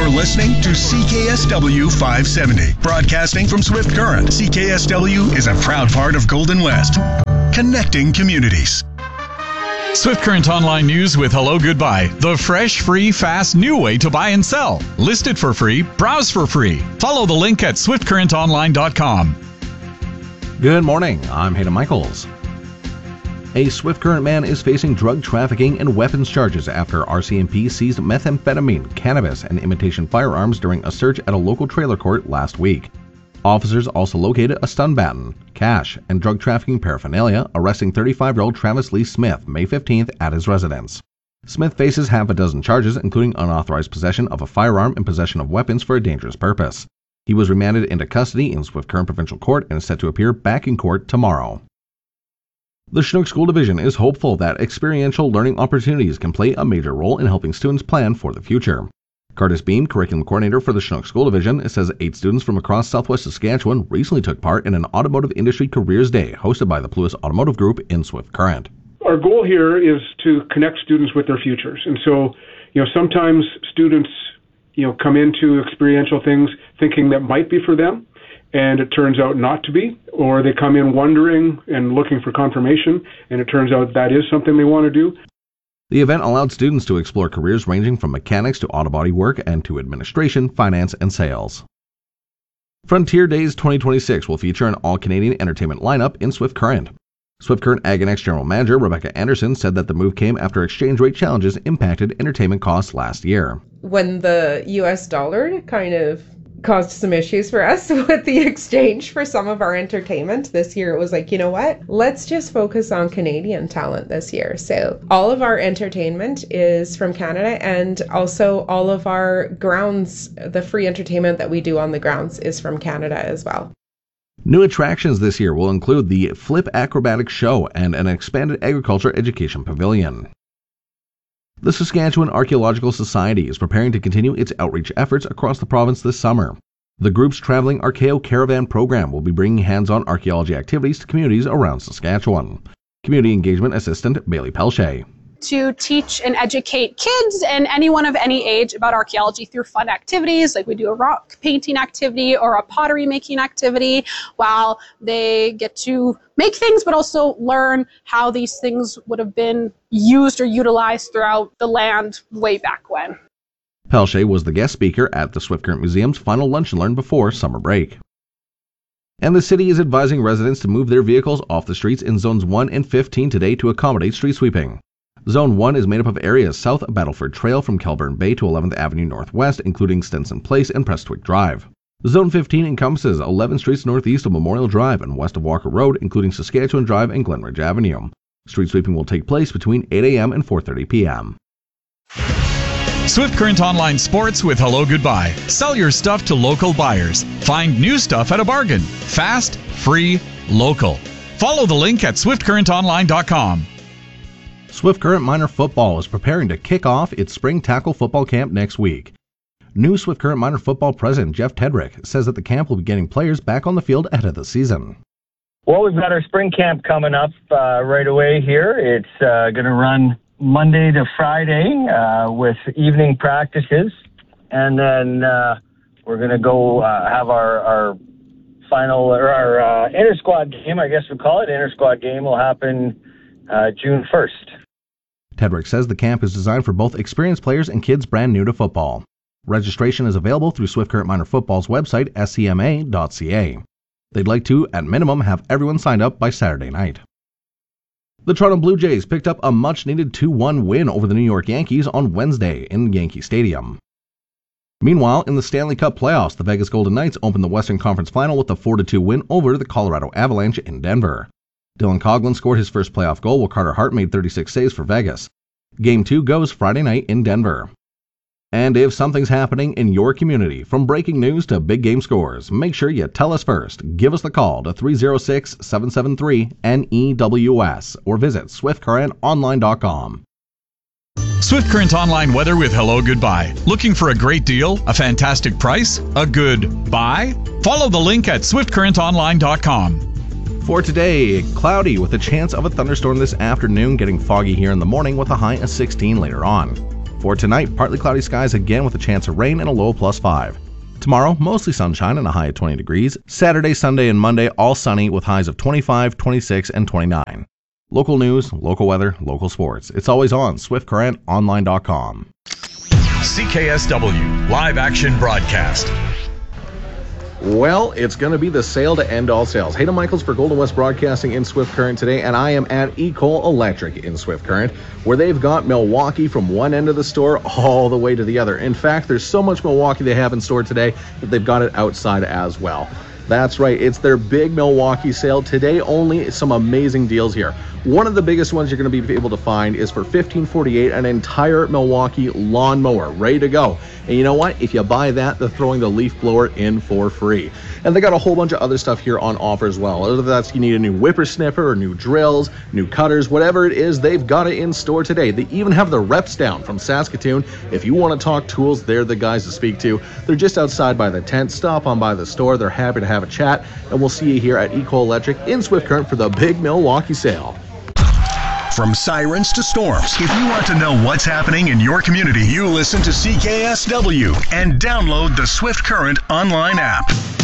You're listening to CKSW 570, broadcasting from Swift Current. CKSW is a proud part of Golden West, connecting communities. Swift Current Online News with Hello Goodbye, the fresh, free, fast, new way to buy and sell. List it for free, browse for free. Follow the link at swiftcurrentonline.com. Good morning, I'm Hayden Michaels. A Swift Current man is facing drug trafficking and weapons charges after RCMP seized methamphetamine, cannabis, and imitation firearms during a search at a local trailer court last week. Officers also located a stun baton, cash, and drug trafficking paraphernalia, arresting 35-year-old Travis Lee Smith May 15th at his residence. Smith faces half a dozen charges, including unauthorized possession of a firearm and possession of weapons for a dangerous purpose. He was remanded into custody in Swift Current Provincial Court and is set to appear back in court tomorrow. The Chinook School Division is hopeful that experiential learning opportunities can play a major role in helping students plan for the future. Curtis Beam, curriculum coordinator for the Chinook School Division, says 8 students from across southwest Saskatchewan recently took part in an Automotive Industry Careers Day hosted by the Pluis Automotive Group in Swift Current. Our goal here is to connect students with their futures. And so, sometimes students, come into experiential things thinking that might be for them, and it turns out not to be, or they come in wondering and looking for confirmation, and it turns out that is something they want to do. The event allowed students to explore careers ranging from mechanics to auto body work and to administration, finance, and sales. Frontier Days 2026 will feature an all-Canadian entertainment lineup in Swift Current. Swift Current AgAnX General Manager Rebecca Anderson said that the move came after exchange rate challenges impacted entertainment costs last year. When the US dollar kind of caused some issues for us with the exchange for some of our entertainment. This year it was like, let's just focus on Canadian talent this year. So all of our entertainment is from Canada, and also all of our grounds, the free entertainment that we do on the grounds is from Canada as well. New attractions this year will include the Flip Acrobatic Show and an expanded agriculture education pavilion. The Saskatchewan Archaeological Society is preparing to continue its outreach efforts across the province this summer. The group's traveling Archaeo Caravan program will be bringing hands-on archaeology activities to communities around Saskatchewan. Community Engagement Assistant Bailey Pelche. To teach and educate kids and anyone of any age about archaeology through fun activities, like we do a rock painting activity or a pottery making activity, while they get to make things but also learn how these things would have been used or utilized throughout the land way back when. Pelche was the guest speaker at the Swift Current Museum's final Lunch and Learn before summer break. And the city is advising residents to move their vehicles off the streets in Zones 1 and 15 today to accommodate street sweeping. Zone 1 is made up of areas south of Battleford Trail from Kelburn Bay to 11th Avenue Northwest, including Stinson Place and Prestwick Drive. Zone 15 encompasses 11 streets northeast of Memorial Drive and west of Walker Road, including Saskatchewan Drive and Glenridge Avenue. Street sweeping will take place between 8 a.m. and 4:30 p.m. Swift Current Online Sports with Hello Goodbye. Sell your stuff to local buyers. Find new stuff at a bargain. Fast, free, local. Follow the link at swiftcurrentonline.com. Swift Current Minor Football is preparing to kick off its spring tackle football camp next week. New Swift Current Minor Football President Jeff Tedrick says that the camp will be getting players back on the field ahead of the season. Well, we've got our spring camp coming up right away here. It's going to run Monday to Friday with evening practices, and then we're going to go have our final, or our inter-squad game, I guess we call it. Inter-squad game will happen June 1st. Tedrick says the camp is designed for both experienced players and kids brand new to football. Registration is available through Swift Current Minor Football's website, scma.ca. They'd like to, at minimum, have everyone signed up by Saturday night. The Toronto Blue Jays picked up a much-needed 2-1 win over the New York Yankees on Wednesday in Yankee Stadium. Meanwhile, in the Stanley Cup playoffs, the Vegas Golden Knights opened the Western Conference Final with a 4-2 win over the Colorado Avalanche in Denver. Dylan Coghlan scored his first playoff goal while Carter Hart made 36 saves for Vegas. Game 2 goes Friday night in Denver. And if something's happening in your community, from breaking news to big game scores, make sure you tell us first. Give us the call to 306-773-NEWS or visit swiftcurrentonline.com. Swift Current Online weather with Hello Goodbye. Looking for a great deal, a fantastic price, a good buy? Follow the link at swiftcurrentonline.com. For today, cloudy with a chance of a thunderstorm this afternoon, getting foggy here in the morning with a high of 16 later on. For tonight, partly cloudy skies again with a chance of rain and a low of +5. Tomorrow, mostly sunshine and a high of 20 degrees. Saturday, Sunday, and Monday, all sunny with highs of 25, 26, and 29. Local news, local weather, local sports. It's always on SwiftCurrentOnline.com. CKSW Live Action Broadcast. Well, it's going to be the sale to end all sales. Hayden Michaels for Golden West Broadcasting in Swift Current today, and I am at Ecole Electric in Swift Current, where they've got Milwaukee from one end of the store all the way to the other. In fact, there's so much Milwaukee they have in store today that they've got it outside as well. That's right, it's their big Milwaukee sale. Today only, some amazing deals here. One of the biggest ones you're going to be able to find is for $15.48, an entire Milwaukee lawnmower, ready to go. And you know what? If you buy that, they're throwing the leaf blower in for free. And they got a whole bunch of other stuff here on offer as well. Whether that's you need a new whippersnipper or new drills, new cutters, whatever it is, they've got it in store today. They even have the reps down from Saskatoon. If you want to talk tools, they're the guys to speak to. They're just outside by the tent. Stop on by the store. They're happy to have a chat. And we'll see you here at Ecole Electric in Swift Current for the big Milwaukee sale. From sirens to storms, if you want to know what's happening in your community, you listen to CKSW and download the Swift Current online app.